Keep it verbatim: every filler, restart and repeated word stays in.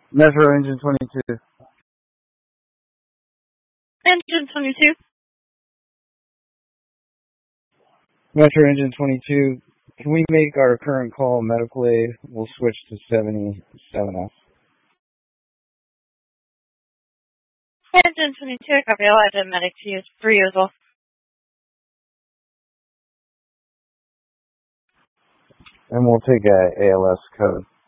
Metro Engine twenty-two. Engine twenty-two. Metro Engine twenty-two. Can we make our current call medical aid? We'll switch to seventy-seven F. Engine twenty-two, copy. I'll add a medic to you for you as well. And we'll take a A L S code.